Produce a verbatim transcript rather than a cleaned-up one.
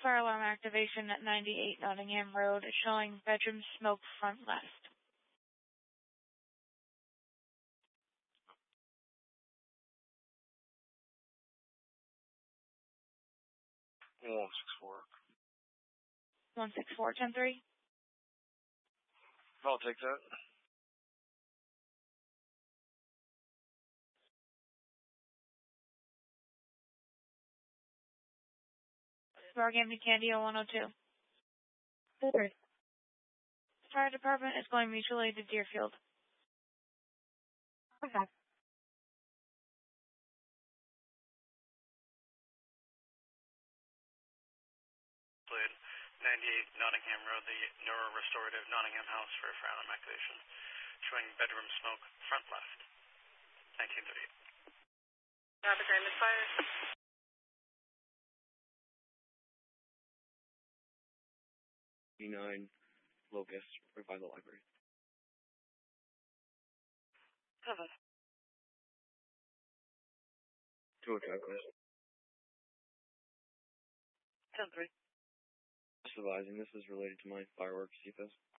fire alarm activation at ninety-eight Nottingham Road, showing bedroom smoke front left. one six four. one six four, ten three. I'll take that. Bargamby Candy one oh two. Four. The fire department is going mutually to Deerfield. Okay. ninety-eight Nottingham Road, the Neurorestorative Nottingham House for a fire alarm activation, showing bedroom smoke front left. nineteen thirty-eight. Abigail misfires. nine Locust, right by the library. Cover. two oh five, please. ten three. Just advising, this is related to my fireworks C F S.